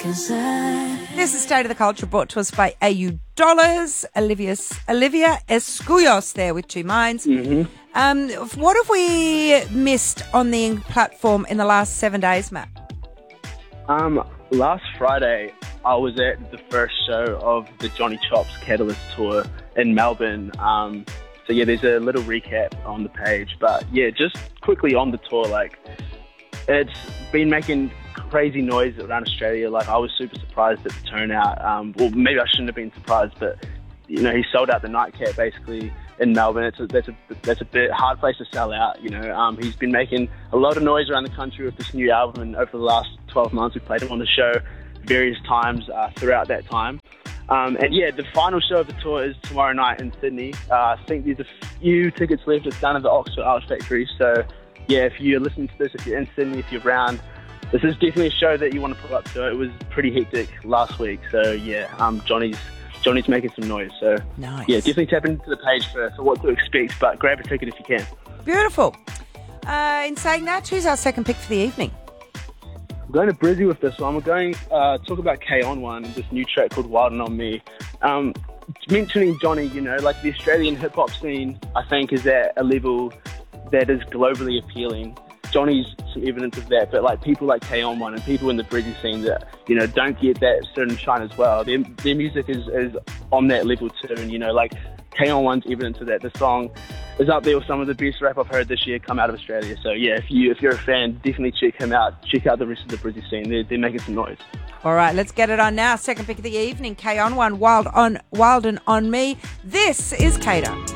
This is State of the Culture, brought to us by AU Dollars. Olivia Escuyos there with Two Minds. What have we missed on the platform in the last 7 days, Matt? Last Friday, I was at the first show of the Johnny Chops Catalyst Tour in Melbourne. So yeah, there's a little recap on the page. But yeah, just quickly on the tour, like, it's been making crazy noise around Australia. Like, I was super surprised at the turnout. Well, maybe I shouldn't have been surprised, but you know, he sold out the Nightcap basically in Melbourne. That's a bit hard place to sell out. You know, he's been making a lot of noise around the country with this new album, and over the last 12 months, we've played him on the show various times throughout that time. And yeah, the final show of the tour is tomorrow night in Sydney. I think there's a few tickets left. It's down at the Oxford Art Factory. So yeah, if you're listening to this, if you're in Sydney, if you're around, this is definitely a show that you want to pull up to. It was pretty hectic last week. So yeah, Johnny's making some noise. So nice. Yeah, definitely tap into the page for what to expect, but grab a ticket if you can. Beautiful. In saying that, who's our second pick for the evening? I'm going to Brizzy with this one. We're going to talk about K-On1, this new track called Wild and On Me. Mentioning Johnny, you know, like, the Australian hip-hop scene, I think, is at a level that is globally appealing. Johnny's some evidence of that, but like people like K-On1 and people in the Brizzy scene that, you know, don't get that certain shine as well. Their music is on that level too, and you know, like, K-On1's evidence of that. The song is up there with some of the best rap I've heard this year come out of Australia. So yeah, if you're a fan, definitely check him out. Check out the rest of the Brizzy scene. They're making some noise. All right, let's get it on now. Second pick of the evening, K-On1, Wild and On Me. This is Cater.